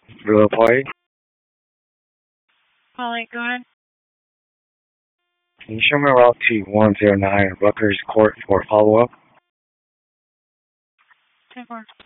Real Party. Molly, go ahead. Can you show me Route T109 Rutgers Court for follow-up? 10-4.